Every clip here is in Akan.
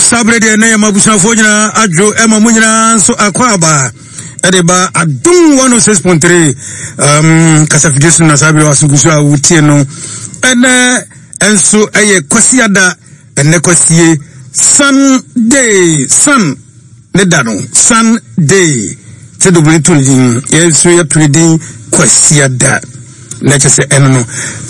sabrede na yamabusa fojina adwo ema munyina so akwaba edeba adum 106.3 kasafidisu na sabre wasugusu a wutie no ene enso eye kwasiada ene kwasie Sunday sun ne dano Sunday te dobuli tulin yeso ya tulin kwasiada na chese eno no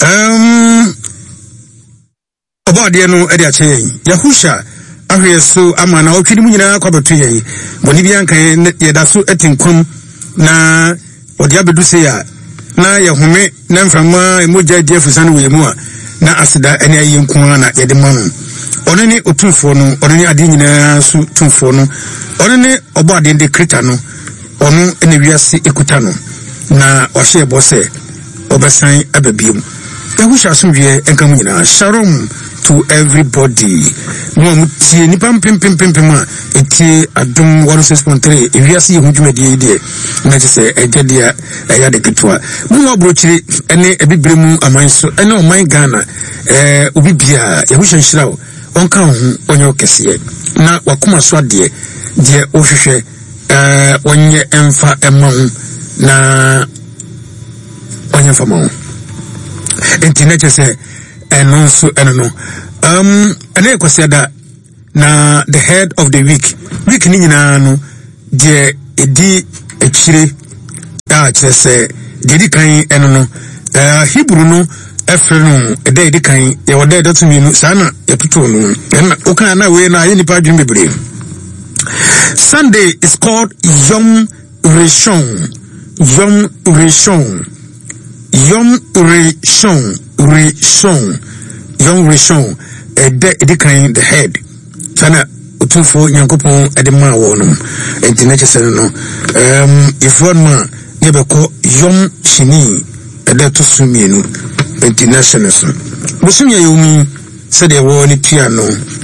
obade no ede ache Yahusha ahwe so amana otwidi munyina kwabeto ye boni bia nkan ye da so etinkom na odi abedu se ya na ye home na mframa emoja die fusane we mu a na asida ene ayi nko na ye de manu onene otumfo no onene ade nyina so tumfo no onene obade de krita no onu ene wiase ekuta no na ohye bose obesan ababiem Yahusha asumwie enka munyina shalom to everybody. Mo tie ni pam eti adum 106.3 ewiase ye hudwumadi de na se egedia eya de ketwa mo abrochiri ene ebibremu amanso ene oman Ghana obibia Yahusha nshirawo onka ho onye okese na wakoma so ade de ohwehwe onye emfa emahu na onye famahu enti se eno so eno ene kwasiada na the head of the week ni nyina no de edi echire chese de kan eno no Hebrew no efre no edi kan ye wode datu mi no sana yetuto no na oka na we na ye nipa dwun bebre. Sunday is called Yom Rishon edi kind the head sana utufo nyankopon edema wo no enti chese no if one man nebeko yom shini ede to sumienu international so bosumya yomi se de wo ni piano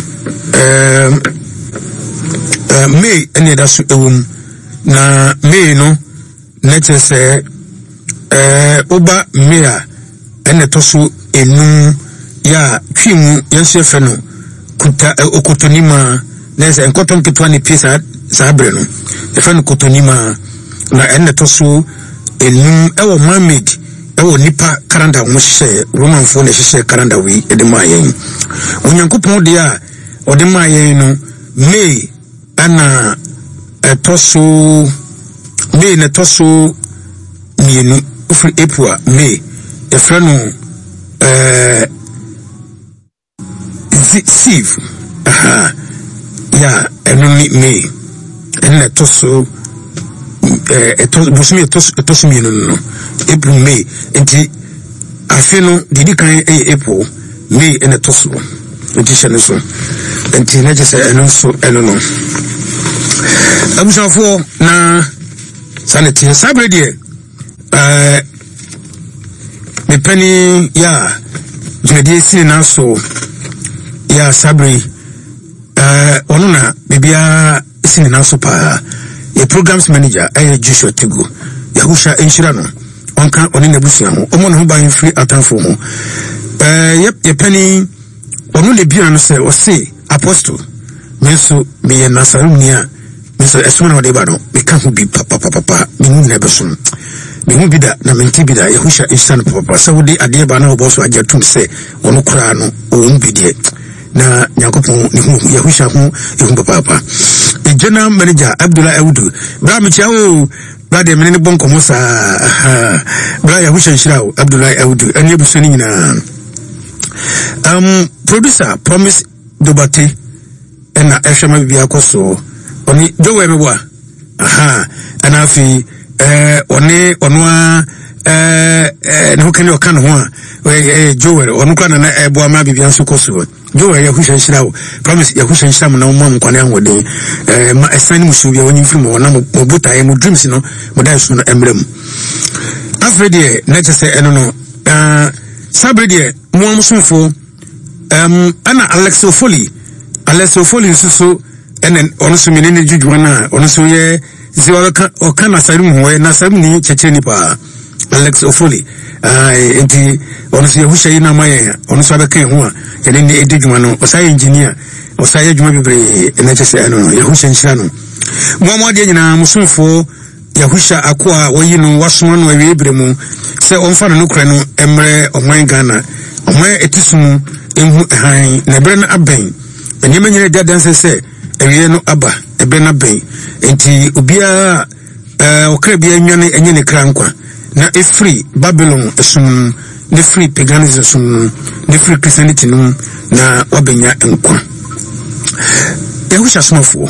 May ene da su ewum na May no chese oba May ene to su enum ya twimu yense fe no kuta okotonima nese enkoton ketwa ni pisa sabre no fe no kotonima na enne to so enum ewo Mohammed ewo nipa karanda wo hye Roman fo na hye karanda wi edema yen onyankopon de a odema yen no May ana May na to so mienu ofri April May e fe no Sieve ya enumi May enne toso busumi toso mi no April May enti afeno didi kan April May enne toso enti shane so enti na je se eno so eno no abusafo na sanity sabre die me pani ya jedi si na so ya sabri onuna bibia sini na so pa ye programs manager Joshua Tigo Yahusha enshira no onka oni na busia ho omo no ban free atanfo ho ye pani onu le bia no se o se apostle meso me ye nasarumnia meso esona ode ba no me ka ho bi papa me nu na beso me hu bida na menti bida Yahusha enshira no papa sawudi ade ba na oboso ajatum se onu kura no o mbidie na nyakopon ni hu Yahusha hu ehun papa e general manager Abdullah Awudu bra me chiawo bra de menene bon komosa bra Yahusha nshirawo Abdullah Awudu eni ebusoni nyina producer Promise Dobate ena ehwema bibia koso oni jowe meboa ana afi oni onwa no kan yo kan ho a Joel onu kan na ebo ama bibia nso koso Joel Yahusha nshirawo Promise Yahusha nshirawo na mo nkwane anwode ma esani musu bia woni mfiri mo na mo buta e mo dreams no mo dai so no emrem afrede na chese eno no sabrede mo amsofo ana Alex Ofoli so enen onu so menene jujwana onu so ye ziwa o kan asarum ho na sam ni cheche ni pa Alex Ofoli enti ono se Yahusha ina maye ono so abeka ho a yene ne ededwuma no osai engineer osai adwuma bebre na chese no Yahusha nhyira no mo de nyina musumfo Yahusha akoa woyi no wasoma no awebre mu se onfa no kura no emre omwan Ghana omwan etisum enhu han na bre na aben enyema nyina da danse se ewie no aba ebe na ben enti obia okra bia nwane enye ne kra nkwa na free Babylon esum ne free paganism sum ne free Christianity no na wabenya nkwa Yahusha smofo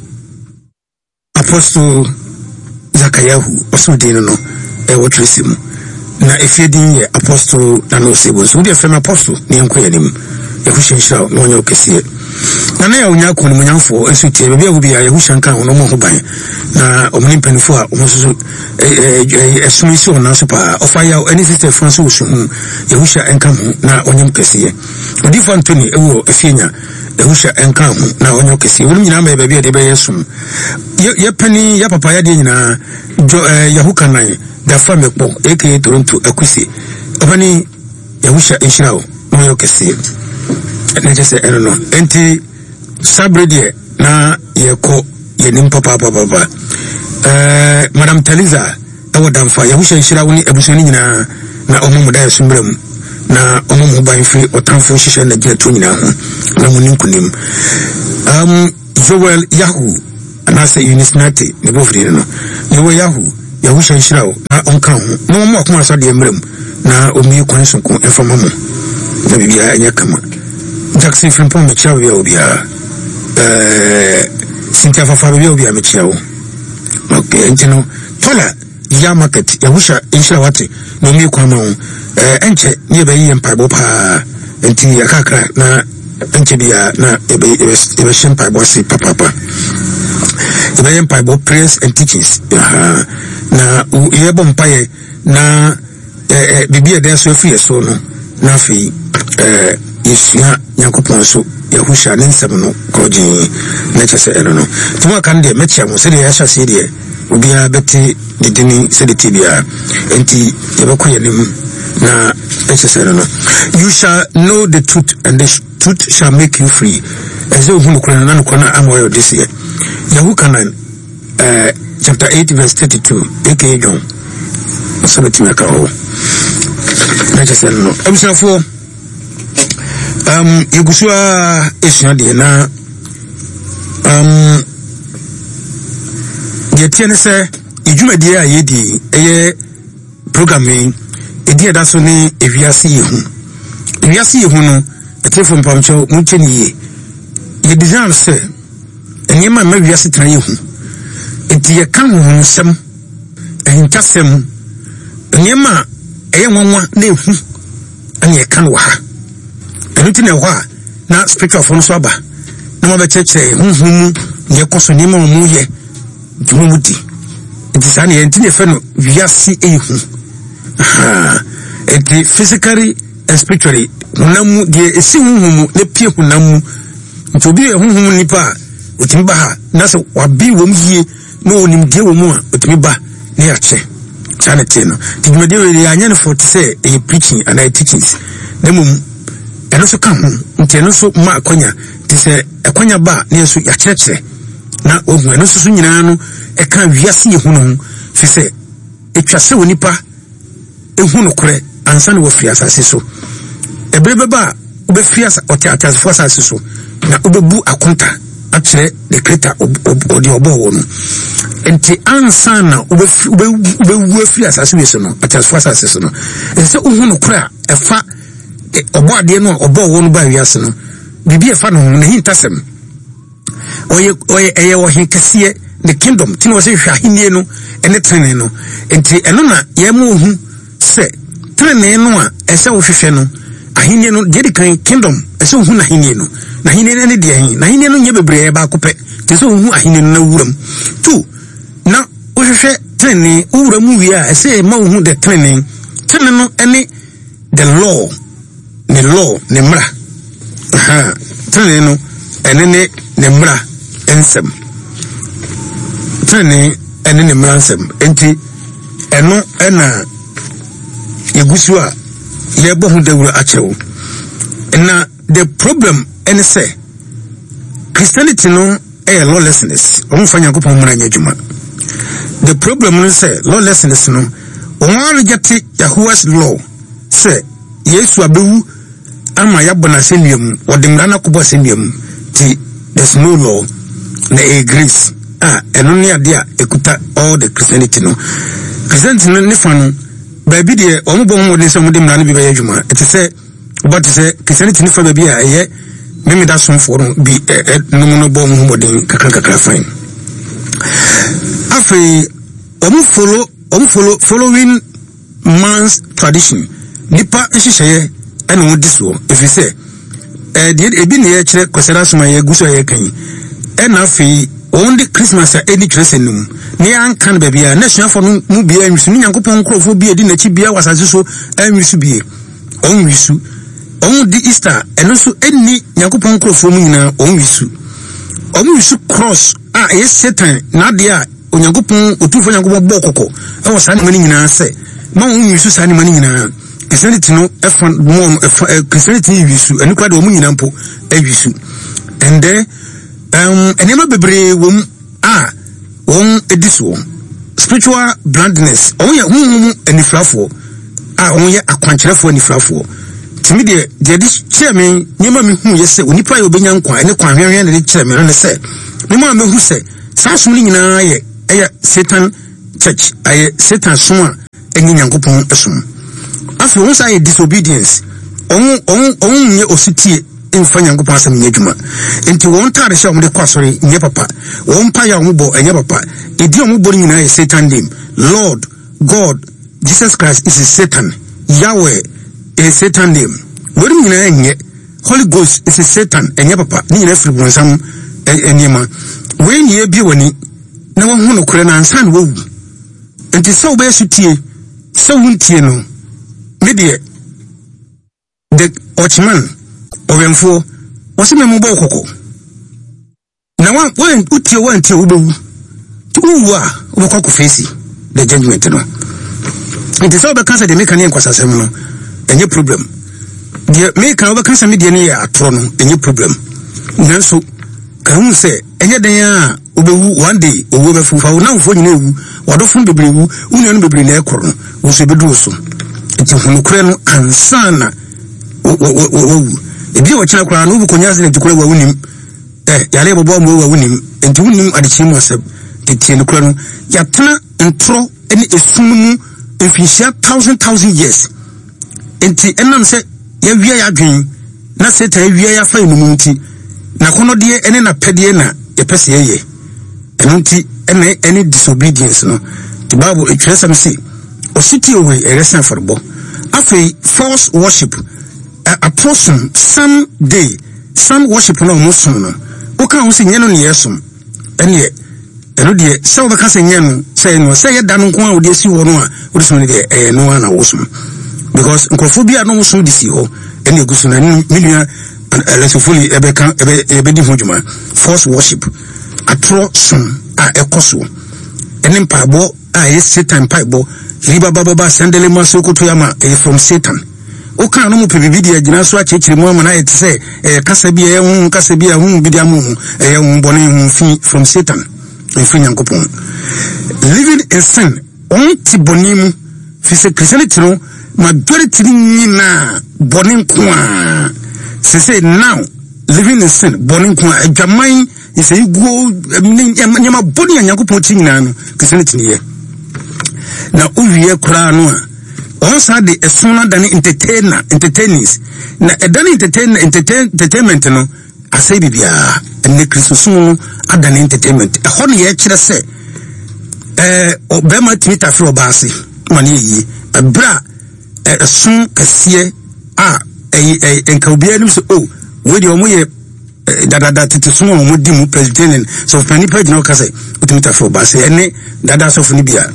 Apostle Zakayahu osudin no wotresim na efiedin ye Apostle Nanosebo so de fema apostle ne enkoyanim Yahusha nhyira no onye okesie na ya unya ko no munyamfo ensutie bebia wo bia Yahusha nka ho no mo ho ban na omni mpanifo a omoso esumi so na so pa ofaya any sister Francis Osuhu Yahusha enka ho na onyem kesiye odifo Anthony ewo efienya Yahusha enka ho na onyem kesiye wo nyina ma bebia de be yesum ye pani ya papa ya de nyina Yahuka nan da famekpo aka Toronto akusi obani Yahusha enhyirawo no onyem kesiye na just I don't know enti sabrede na yeko yenim papa Madam Taliza awodamfa Yahusha nhyira woni abusoni nyina na omumu da yesumbrem na omumu ban free otamfo hihye na gina to nyina ho na munim kunim Joel Yahu anasa Unisnate ne bofri no Joel Yahu Yahusha nhyira wo na onka ho na mo akoma so de emrem na omi kwan sonko efama mo na bibia anya kama Jackson Frimpong mechiawo bia obia Cynthia Fafa bia obia mechiawo okay entino tola ya market Yahusha nhyira wate no mi kwa ma ho enche ne be yi mpaibo pa enti akakra na enche bia na ebe shempaibo si papa ebe mpaibo prayers and teachings na yebo mpaye na bibia den so afi so no na afi Yesua Yakopon so Yahusha nsem no koji na chese eno no tuma kan de mechia mo se de yasha se de obia beti de dini se de tibia enti yebeko yenim na chese eno no you shall know the truth and the truth shall make you free ezo hunu kuna na nkona amoyo this year Yahuka nan chapter 8 verse 32 aka John sabati meka ho na chese eno no abusafo Yegusua esua de na yetiene se ejumadi a yedi eye programming edi eda so ne ewiase yehu no etefo mpamcho muncheni ye design se enyema ma wiase tran yehu enti ye kan ho nsem ehintasem enyema eye nwanwa na ehu ane ye kan wa ha Anything na spiritual phone so aba na ma be cheche hunhum ye koso ni ma mu ye jumudi it is any entine fe no wiase ehu it physically and spiritually hunamu de esi hunhum ne pie hunamu nti obi hunhum nipa otimi ba ha na se wabi wom yie no onim de wom a otimi ba ne ya che sanete no ti dwumade we anya no for to say e preaching and teachings demum eno so kan ho nti eno so ma akonya ti se akonya ba ne so ya kyerɛkyerɛ na ohu eno so nyina no e kan wiase ye hu no fi se etwa se wonipa ehu no kore ansa ne wo fi asase so ebrebe ba obe fi asase fo asase so na obebu akonta akyerɛ the creator odi obo wo no enti ansa na obe fi asase we so no asase fo asase so no se ohu no kore efa obo ade no obo wo no ba wiase no bibi efa no na hintasem oye wo hinkase the kingdom tino se hwa hinie no ene trene no enti eno na ye mo hu se trene no a ese wo hwehwe no ahinie no de kan kingdom ese hu na hinie no na hinie ne de hin na hinie no nye bebre ba akopɛ te se hu ahinie no na wuram tu na wo hwehwe trene wuram wi a ese ma hu de trene no ene the law ne mra trene no ene ne mra ensem trene ene ne mra ensem enti eno ena yegusu a ye bo hu dawura achewo na the problem any say Christianity no lawlessness omfanya kopon mura nyadwuma. The problem is say lawlessness no one reject Yahuwah's law say Yesu abewu ama yabona senium or the mrana kubo senium ti there's no law na grace and only idea ekuta all the Christianity no Christianity no ne fanu baby de omubo ho de some de mrana bi be adwuma it say but say Christianity ne fa baby a ye meme da son for bi no no bo ho de kakra fine afei following man's tradition nipa ehihye and on this one if you say ebi ne ye kire kwasara soma ye guso ye kan and afei on the Christmas any Christmas ne an kan ba bia na hia for no mu bia nwisu nyankopon krofo bia di na chi bia wasase so anwisu bia on wisu on the Easter and so any nyankopon krofo mu nyina on wisu cross yes Satan na dia onyankopon otufo nyankopon bokoko e wo sa ne mani nyina se ma on wisu sa ne mani nyina Christianity no Christianity wisu enu kwa de omu nyina mpo wisu and then enema bebre wom won ediso spiritual blindness on ye humu enifrafo on ye akwankyerefo enifrafo timi de dis chairman nyema me hu ye se onipa ye obenya nkwa ene kwa hwenhwen de chairman ne se nyema me hu se sasum nyina ye Satan church aye Satan soma enyi nyankopon esum afi won say disobedience on nye ositie emfa nyankopon asem nyadwuma enti won tare sha omde kwasore nye papa won pa ya ombo enye papa edi ombo nyina ye Satan name Lord God Jesus Christ is Satan Yahweh is Satan name wori nyina enye Holy Ghost is Satan enye papa ni nyina firi bonsam enyema we ni ebi wani na won hu no kure na ansan wo enti so be sutie so wuntie no media the Ochman Owenfo wasi me mbo okoko na wan utie wantie ubewu uwa ubekwa ku face the judgment no it is all the cancer they make an kwasasem no any problem the make over cancer media ne ya atro no any problem nanso ka hu se enye den a ubewu one day owo be fufa na mfo nyina ewu wadofo bebrewu unenu bebre na ekoro no wo so bedu so enti hunukure no ansana wo ebi wo kina kura no bu konya se ntikura wa wunim yale bobo mo wa wunim enti wunim adechi mo asem tete no kura no ya tena ntro ene esunumu efisia 1000 years enti enam se ya wiya ya dwen na se ta wiya ya fa enumu nti na kono de ene na pede na ye pese ye enunti ene disobedience no the Bible it says am say ositi owe eresa forbo afei false worship a person some day some worship no musun no o kan se nyeno ne yesum ene eno de se o beka se nyeno se no se ye da no ko a o de si wo no a o de so ne de no na wosum because nkofobia no musun de si ho ene egusu na millia lesofuli ebe di hojuma false worship atro sun a ekoso ene mpabo yes Satan paibo riba baba sandele masokoto yama from Satan o kan no mu pebibi dia gina so achechire mu amana yete se kasa bia hu bidia mu hu bone hu fi from Satan fi nyankopon living in sin on ti bonimu fi se Christianity no majority ni na bone kwa se say now living in sin bone kwa adwaman is a go nyama bone nyankopon ti nyina no Christianity ni ye na uwie kura no a on sa de esuna dan entertainers na edan entertainment no asai bibia ene kristosun adan entertainment e ho ne ye kire se obema twitter fro baase mane yi abra esun kase a enka obia nim so we de omo ye dada titisun omo di mu president so pani page no kase twitter fro baase ene dada so funi bia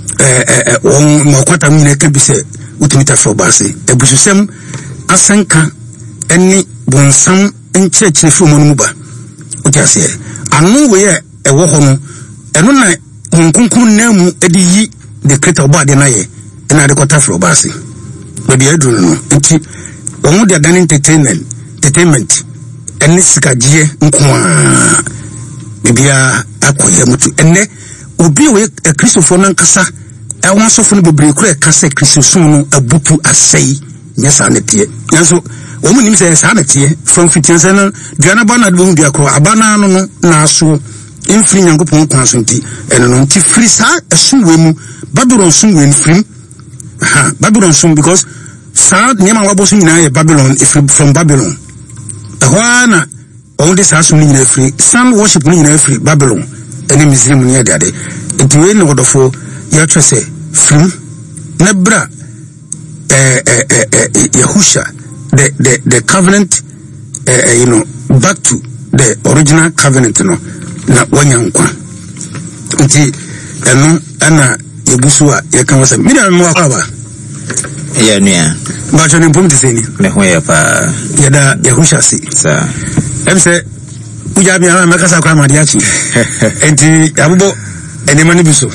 on makwata mine ka bi se utimita fo base ebususem asanka eni bonsam enkyekye fo mo mu ba utiase anu we ewo ho no eno na nkunkun na mu edi yi de kreta oba de na ye ena de kota fo base baby aduru no nti omo de dan entertainment ene sikagie nkoa bibia akoye mutu ene obi we Christopher nankasa won sofo no bebre kura kasa Christopher no abutu asai nyesa netie nso omo nim se sa netie from fitianse no duana bana de bu biakro abana no na so infri nyankopon kwanso nti ene no nti free sa esuwe mu Babylon sunwe nfrim Babylon sun because sa nyama wabosu nyina ye Babylon from Babylon ahwana all this has mean free sun worship mean free Babylon any Muslim near that it we no godofo you to say from nebra Yahusha the covenant you know back to the original covenant no na wanyankwa nti eno ana yebusuwa yekanwasa mina mo akaba ya nia ba chone mpumti seni me hoya pa yada Yahusha si sa emse uja bi ama makasa kwa madiachi enti abubo ene mani biso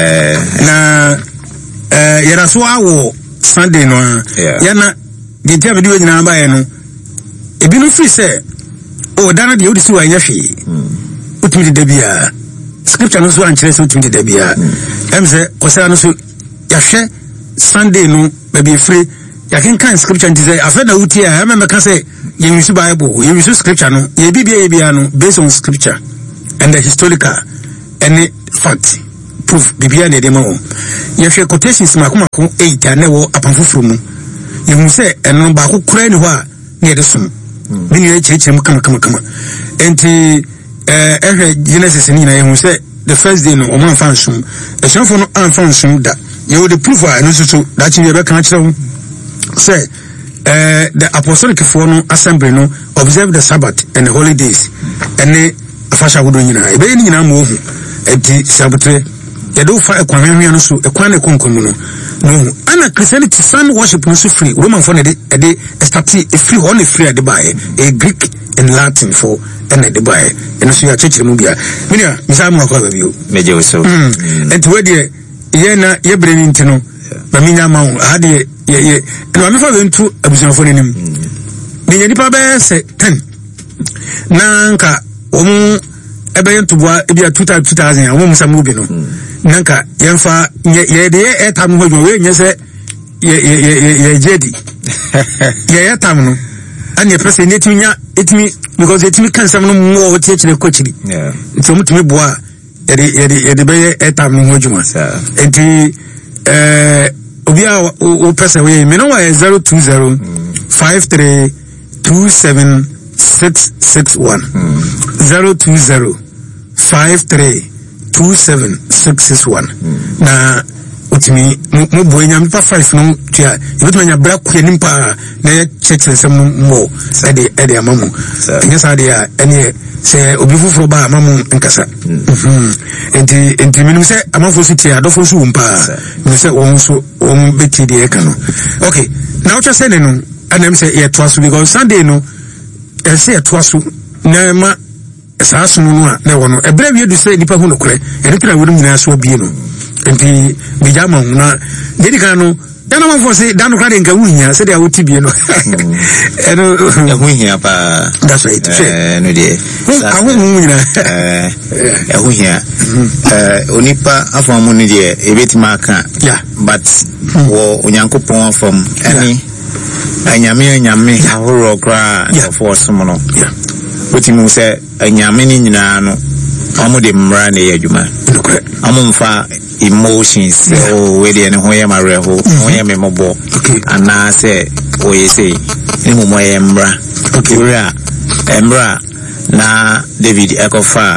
na yara so awo Sunday no yana dinti abedi we nyina ba ye no ebi no free say o dana de odisi wa nyahwe utumi de bia scripture no so ankyere so utumi de bia emse kosa no so yahwe Sunday no be free yakin kan scripture nti say afeda utia ama meka say you use Bible, you use scripture no, ye bibia no based on scripture and the historical any fact proof bibia ne dem o. Ye hwe quotations makomako 8 na wo apanfoforo mu. Ye hu say eno ba ko kura ni ho a na ye de som. Bi ni chechire mu kama. Enti ehwe Genesis ni na ye hu say the first day no o man fan som. E shanfo no anfan som da. Ye wo the proof a no so that you be kan kire say the apostolic fono assembly no observe the Sabbath and the holy days and the fasha wodo nyina e be nyina mo hu enti sabotre ye do fa ekwanhwe no so ekwan ekonkomu no ana Christianity sun worship no so free Roman for the start free only free at the buy a Greek and Latin for and the buy and so ya church mu bia minia misa mu akwa ba bio meje so enti we de ye na ye bre ni ntino ma minya ma ho ade ye no me fa wentu abusanfo nim ni nipa be se 10 nanka omu ebe yentubwa ebia 2000 omu samu bi no nanka yemfa ye de etam ho we nye se ye jedi ye etam no anye pese netiminya etimi because etimi kansam no mo wo tiechire kochiri nti omu timi boa ye de be etam no ho djuma enti obia o pesa we me no wa 020 53 27 661 020 53 27 661 na utimi mo boynya mpa 5 no tia ibetuma bra ku nimpa na ye cheche sem mo ede amamu nyesa de a ene se obi fufuro ba amamu nkasa enti minum se amafo su tia adofo su mpa minum se won so won beti de eka no okay na ucha se ne no anem se ye toaso because Sunday no e se ye toaso na ma sa so no a na wono ebra wi edu se nipa hu no kure ene kra wo nyina so bie no enti bijama hu na dedi kan no dana ma fo se dano kra de nka wunya se de awoti bie no eno wunya pa that's right no de awu wunya wunya onipa afamu ni de ebetima aka but wo onyankopon afam ani anyame ahoro kra for somono otimu se anyame ni nyina no amu de mra na ye adwuma amu mfa emotions we de ne ho ye mare ho ye me mobo ana se o ye say ni mo ye mra emra na David ekofa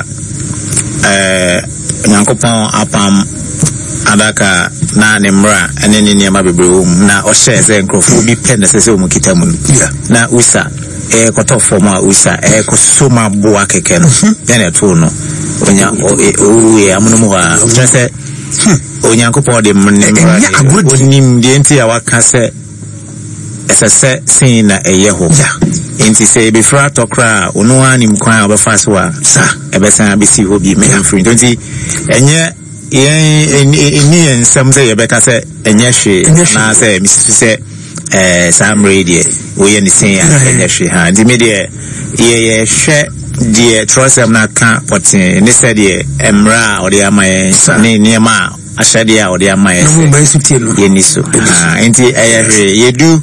nyankopon apam adaka na ne mra ene ne niam bebre na o share se nkrofo bi pen na se o mu kitamu na usa koto forma usa kosoma bo akeke no ya to no onya o ye amuno mo ha se onyankopon de mnemra onim de enti ya waka se esese sin na eyeho enti se be fra tokra ono ani mkwan obefa so a sa ebesan abisi ho bi me free enti enye eni ensam se yebeka se enye hwe na se misisi se Sam radio we any say and she had the media ye share the trust am not can't put in this said emra or the amay near ma ashadia or the amay yeniso you do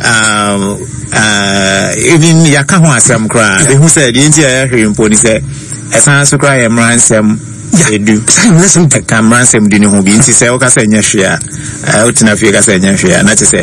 even yakaho asam cry who said the entire hearing police as answer cry emra and do listen to camera some dini ho bi nti say o ka say nya hwea o tina fie ka say nya hwea na te say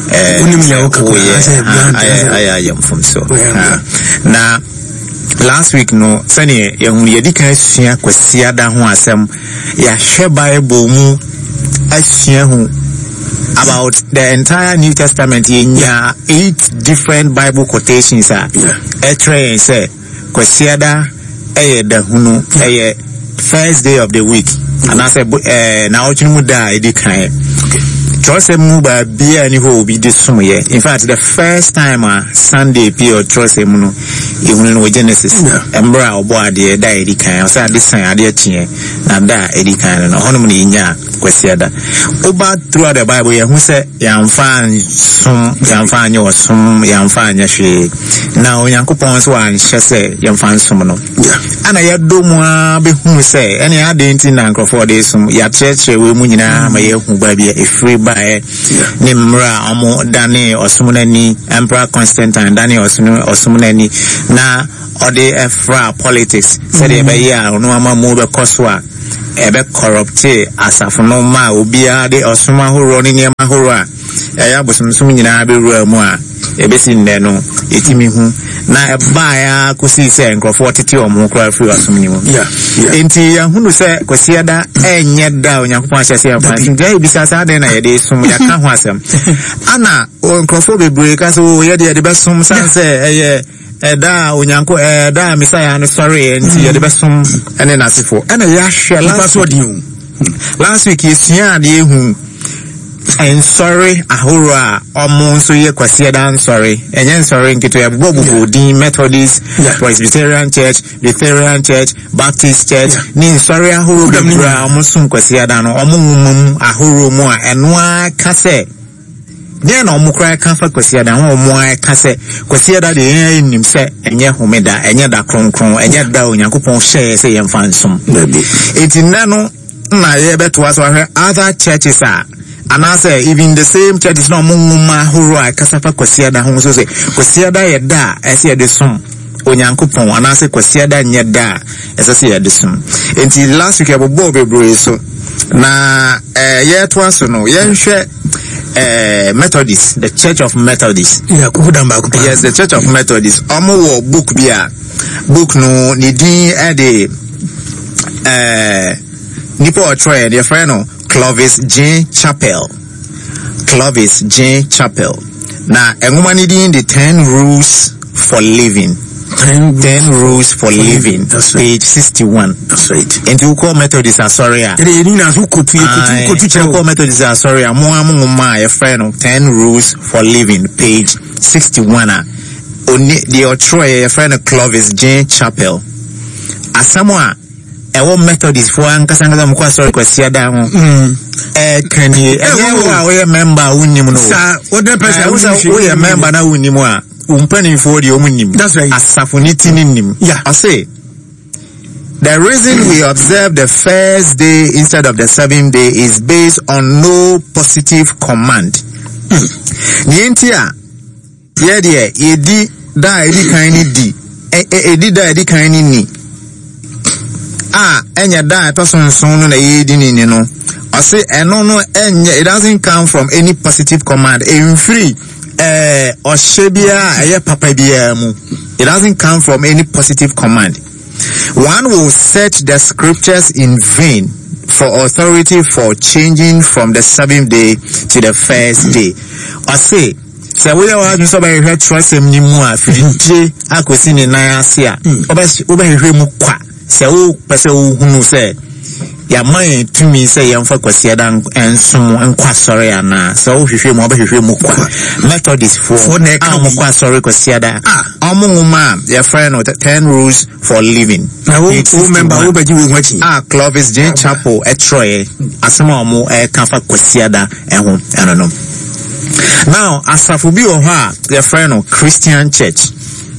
from so na last week no sani ye hu ye dika asua kwasia da ho asem ya hwe bible mu asua hu about the entire New Testament nya 8 different Bible quotations try say kwasia da da hunu first day of the week and I said now you da edi kan trust mu ba bia ni ho bi de sum ye in fact the first time Sunday pure trust mu no even in Genesis embra obo ade da edi kan o say ade san ade tie na da edi kan no hono mu ni nya kwesi ada oba through the Bible ye hu say yamfa anya osum yamfa anya hwe na onyankopon so an hye say yamfa sum no ana ya do mu a be hu say ene ade nti na nkrofo de sum ya cheche we mu nyina ma ye hu ba bia efri ba ni mra omo dani osum nani Emperor Constantine dani osum nani na ode efra politics said e be ya no ama mu be koswa ebe corrupte asafo no ma obia de osuma horo ni niam horo a ya bosumsum nyina be ru amu a ebesi nne no etimi hu na eba ya kosi se nkrofo tete omo kra free osum ni mu enti ya hunu se kwasiada enye da onyankopon ahyese ya fa ntia ebisa sa de na ye de sum ya ka ho asem ana nkrofo bebre ka so ye de be sum san se eye da onyanko da Messiah no sorry enti ye de be sum ene nasifo ena ya hwe last week yesia de hu and sorry ahura omo so ye kwasia dan sorry enyen sorry nkito ya bobo din Methodist Presbyterian Church Lutheran Church Baptist Church ni sorry ahuru bra omo sum kwasia dan omo mum ahuru mu a eno aka se dia na omo kra ka fa kwasia dan omo aka se kwasia da de nim se enye homeda enye da kronkron enye da onyankopon hye se ye mfa nsum etinna no na ye beto aso other churches are and I say even the same church is not mumma hurua kasafa kwasiada ho so say kwasiada ye da ese ye de sum onyankopon and I say kwasiada nye da ese ye de sum enti last week abobo bebre so na ye to aso no ye hwe Methodist, the Church of Methodist. Yes, the Church of Methodist. Omo wo book bia book no ni din e de nipo otroye de friend Clovis J. Chapel. Now, engumani din the 10 rules for living. 10 rules for living. That's right. Page 61. That's right. And you call Methodist sorry. Call Methodist sorry. A friend 10 rules for living. Page 61. Only the Otroy a friend of Clovis J. Chapel. As someone ewo Methodist for ankasanga mkwa sorry kwasia da ho can you we member unnim no what the person we member na unnim a umpani for the omunim that's right asafoniti nim I say the reason we observe the first day instead of the seventh day is based on no positive command nientia ye de edi da edi kan ni di edi da edi kan ni enya da person no na yedi ni no I say eno no enya it doesn't come from any positive command in free oshebia eye papa bia mu it doesn't come from any positive command. One will search the scriptures in vain for authority for changing from the seventh day to the first day. I say se we are having so by trust him ni mu afije akosi ni nan ase a obehwe mu kwa se wo pese wo hunu se ya man tumi se yamfa kwasia dan ensum enkwa sori ana se wo hwehwe mu obehwe mu kwa Methodist for na ka mu kwa sori kwasia da omunguma your friend 10 rules for living na wo member wo baji wo nwachi Clovis J. Chapel etroye asema omo ka fa kwasia da eho enono Now, asafu bi oha your friend of Christian Church.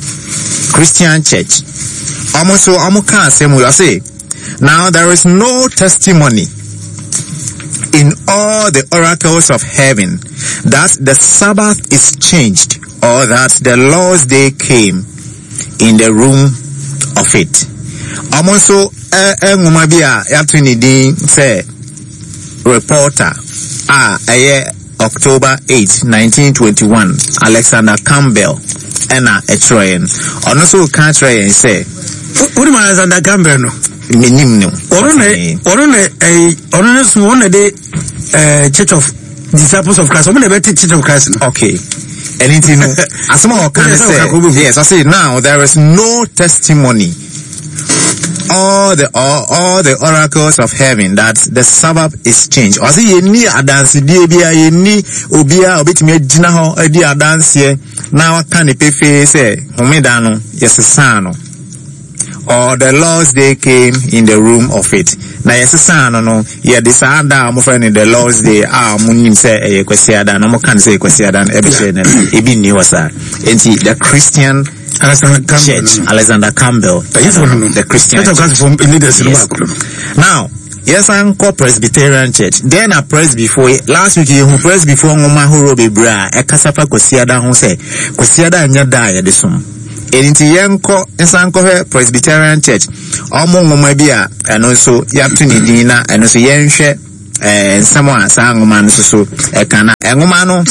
Almost so can say now there is no testimony in all the oracles of heaven that the Sabbath is changed or that the Lord's day came in the room of it. Almost so ngumabia yatuni din say reporter October 8, 1921, Alexander Campbell ena etroyen ono so kan troyen say uri ma Alexander Campbell no menim no ono ne so one de Church of Disciples of Christ. Omo na Church of Christ no. Okay. Anything no asoma o kan say yes, I say now there is no testimony all the oracles of heaven that the Sabbath is changed. I say ye ni adanse die bia ye ni obia obetimi agina ho adi adanse na waka ne pefe say homeda no yesesa no or the Lord's day came in the room of it. Na yesesa no ye disada mo friend the Lord's day munim say e kwesiada no mo kan say kwesiada no ebe share na ebi ni wasa enti the Christian Alexander Campbell, the Christian Church. Yes. Now, yes, I'm called Presbyterian Church. Then I pressed before last week. You pressed before Ngoma Horobe Bra. Ekasapa Kosiada Hose. Kosiada Nyada Yadisum. Enti Yanko Ensanko Presbyterian Church. Omo Ngoma Bia and also Yaptuni Dina and also Yenshe and someone Sangoman so Ekana Engomano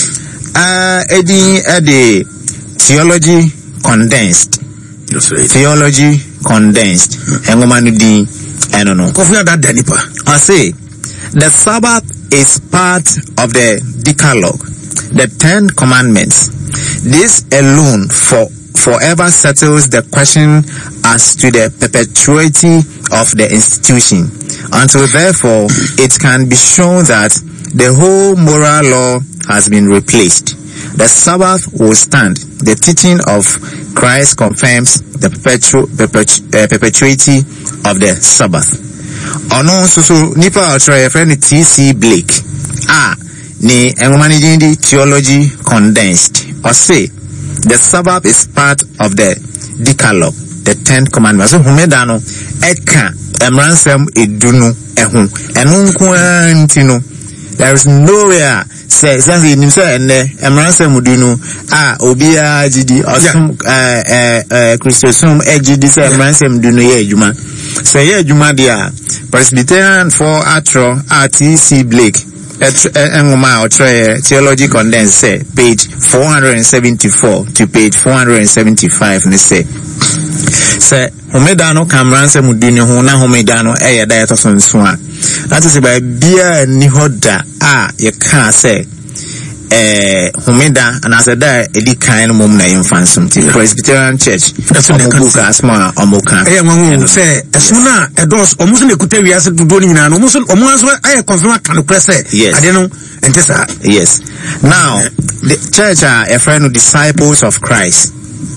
Edi theology condensed. Theology condensed. Engomanu din enono. Kofi ada danipa. I say the Sabbath is part of the Decalogue, the 10 commandments. This alone forever settles the question as to the perpetuity of the institution, until therefore it can be shown that the whole moral law has been replaced. The Sabbath will stand. The teaching of Christ confirms the perpetuity of the Sabbath. Ono so nipa try friend T.C. Blake. Ni engomani theology condensed. Or say the Sabbath is part of the Decalogue, the 10 commandments. So humeda no eka emransem edunu ehun enunku antino. There is nowhere say nim say ene emranse mudunu obia gidi osum Christosum gidi say emranse mudunu ye adwuma say ye adwuma dia Presbyterian for atro T.C. Blake engoma otre theology condensed say page 474 to page 475 ne say homeda no kamranse mudunu ho na homeda no da etoso a that is by bia ni hoda ye can say homeda and as a da edi kan mom na infansum ti Presbyterian Church omuka asma omuka say esuna edos omuso ne kuta wiase dodo ni nyina no omuso omuaso aye confirm kan press ade no entesa. Yes. Now the church are a friend of Disciples of Christ.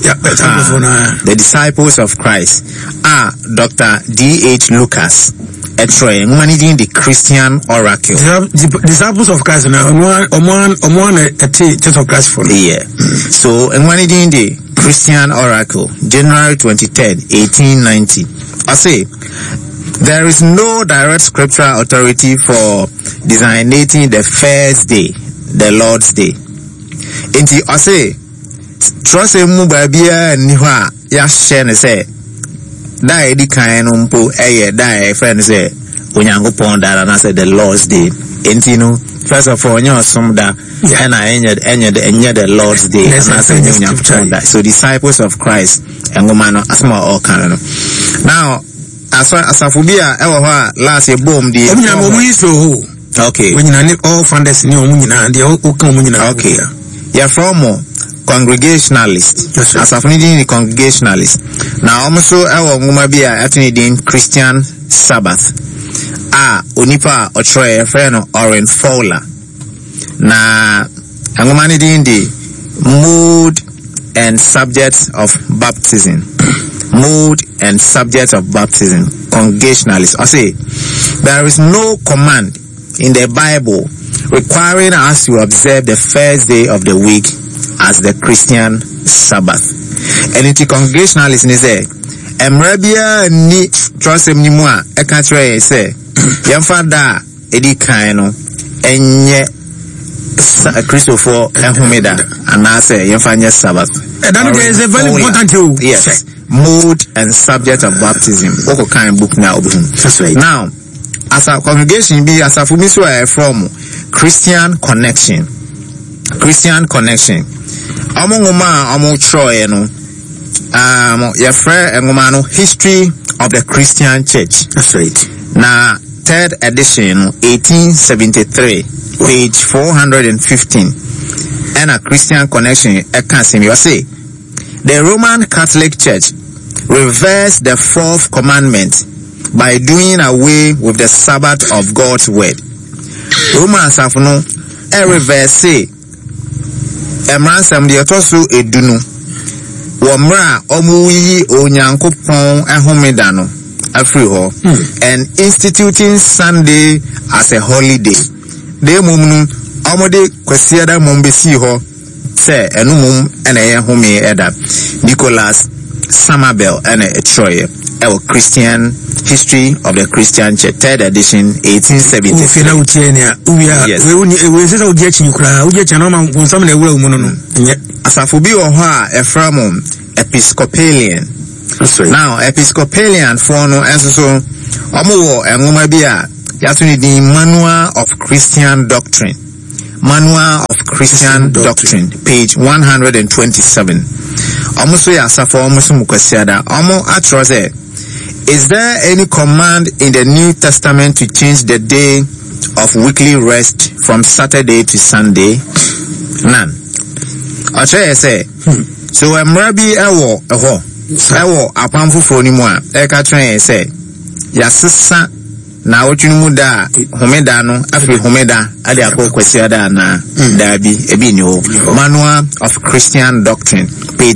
The Disciples of Christ are Dr. D.H. Lucas managing the Christian Oracle. Disciples of Christ now Church of Christ for so managing the Christian Oracle, January 23rd, 1890. I say there is no direct scriptural authority for designating the first day, the Lord's Day. Inti I say trust mu babia ni ho a ya share ne say da edi kan no mpo da friend say onyankopon da na say the Lord's Day. Enti no first of all onyo som da na enye the Lord's Day na say onyankopon da. So Disciples of Christ engoma no asma all kan no. Now asafobia ewo ho a last year bomb di okay when you all founders ni omunyina de o kan omunyina. Okay ya from Congregationalist. As of needing the Congregationalist. Now also our ngumabia atini Christian Sabbath. Onipa otroye friend Oren Fowler. Na ngumani the mood and subject of baptism. Mood and subject of baptism. Congregationalist. I say there is no command in the Bible requiring us to observe the first day of the week as the Christian Sabbath. And in the congregationalists ni say emrabia ni trusem ni mu a e ka kire say yemfa da edi kan no enye Christopher ehumeda and I say yemfa nye Sabbath. That is a very important thing. Yes. Mode and subject of baptism. Oko kind book now. That's right. Now, as a congregation be as a fumiso from Christian Connection. Christian Connection. Amongoma amo Troy no. Your friend engomano History of the Christian Church. That's right. Now, third edition 1873, page 415. And a Christian Connection can't you say the Roman Catholic Church reversed the fourth commandment by doing away with the Sabbath of God's word. Romans have no reverse emransam de otoso edunu wo mra omuyi onyankopon ehomeda no afri ho and instituting Sunday as a holiday. De mumnu amode kwasiada mombesi ho se enumum ene ye home eda Nicholas Samabel ene Troy Christian History of the Christian Church, third edition 1873. Yes. Asafubi oha Ephraim Episcopalian. Now Episcopalian for no enso omo enwoma bia yatuni di Manual of Christian Doctrine. Manual of Christian Doctrine, page 127. Omo so ya asafo omo so mukwasiada omo atro say, is there any command in the New Testament to change the day of weekly rest from Saturday to Sunday? None. Oche say, so emrabi ewo apamfu fo ni mo a e ka tren say yasesa na otwunu da homeda no afri homeda ade akokwasiada na dabi ebi ni ho. Manual of Christian Doctrine, page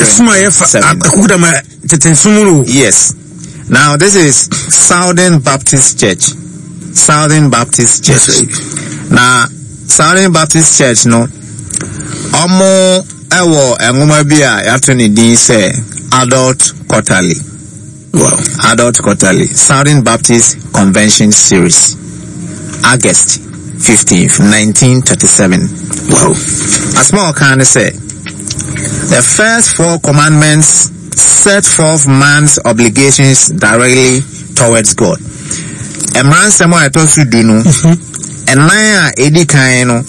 107. Yes. Now this is Southern Baptist Church. Southern Baptist Church. Now Southern Baptist Church no omo ewo engoma bia yatoni din say Adult Quarterly. Wow. Adult Quarterly. Southern Baptist Convention Series. August 15th, 1937. Wow. A small kind of say the first four commandments set forth man's obligations directly towards God. Emran semo etosu dunu. Enaya edi kan no.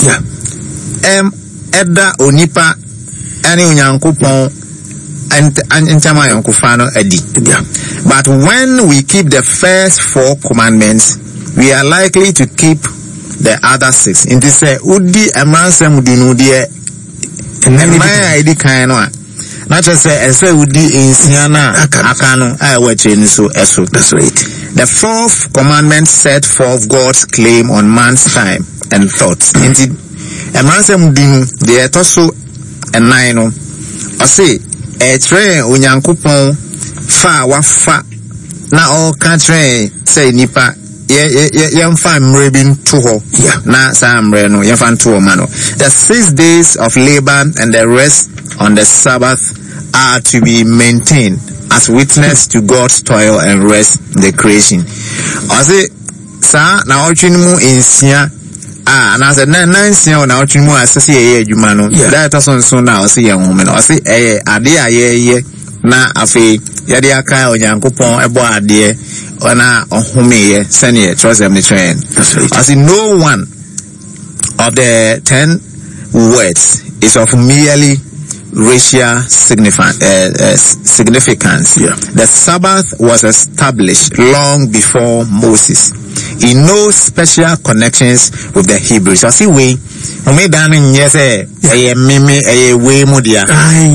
Eda onipa ani onyankopon antama yankofano edi. But when we keep the first four commandments, we are likely to keep the other six. In this say udi emran semo dunu die enaya edi kan no. Not just say udi insiana akano so eso. That's right. The fourth commandment set forth God's claim on man's time and thoughts. Indeed, a man say mudinu the etoso and nine or say a train unyankupon fa wafa na all country say nipa yam fam rebin to ho na sam reno yam fan to mano. The 6 days of labor and the rest on the Sabbath are to be maintained as witness to God's toil and rest in the creation. I say, sa na ochinimu insia na say nansia na ochinimu asese ye adwuma that so na I say yan woman I say ade aye na afi yade aka onyankopon ebo ade na ohumeye sene trust them the train. I say no one of the 10 words is of merely racial significance. The Sabbath was established long before Moses. In no special connections with the Hebrews. I see we made down in yes mimi way modia.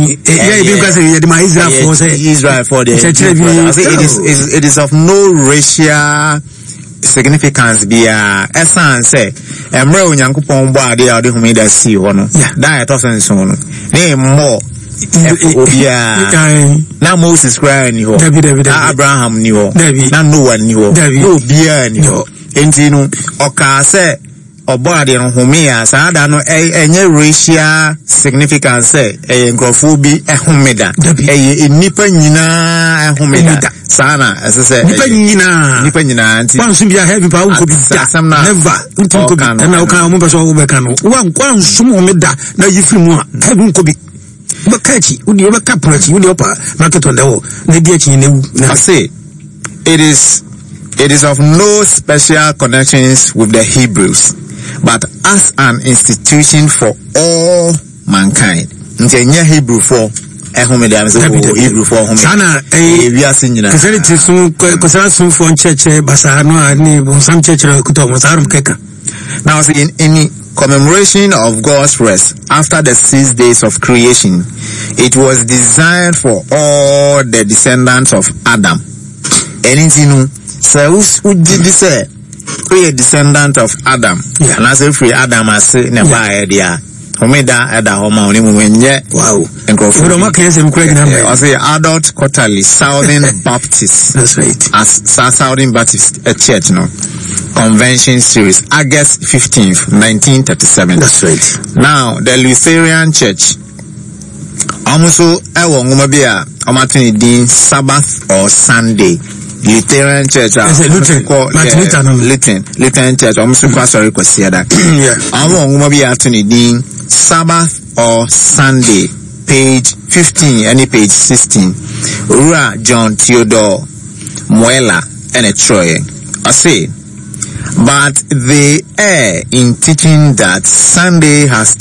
Israel for the it is of no racial significance bia essence say emre onyankopon bo ade ade hu me da see ho no that person so no ne more obia na Moses cry ni ho na Abraham ni ho na Noah ni ho obia ni ho enti no oka say obade no homia saa da no enye racial significance nkrofo ehomeda nipa nyina ehomeda sana asese nipa nyina anti wan sum bia heavy pa unko bi never unko bi na uka mo be so wo be kan no wan sum homeda na yifiri mu a heavy unko bi bakachi udi obeka prachi udi opa market on dewo na di achi newu I say it is of no special connections with the Hebrews, but as an institution for all mankind. Ntenye Hebrew for ehomeda am say Hebrew for ehomeda sana we are singing Christianity so kosara so for church basa no ani some church kuto mo sarum keka. Now see in any commemoration of God's rest after the 6 days of creation, it was designed for all the descendants of Adam. Anything so who did this a descendant of Adam, and as if we Adam as never idea homeda ada homa oni mwenye wow enkrofo do make sense mkure number I say adult quarterly Southern Baptist, that's right, as Southern Baptist church no convention series August 15th 1937. that's right. Now the Lutheran Church almost ewo ngoma bia omatuni din Sabbath or Sunday. Lutheran Church Lutheran Church almost sorry kwasiada awo ngoma bia atuni din Sabbath or Sunday, page 15 and page 16. Ura John Theodore Muela and a Troy. I say, but they err in teaching that Sunday has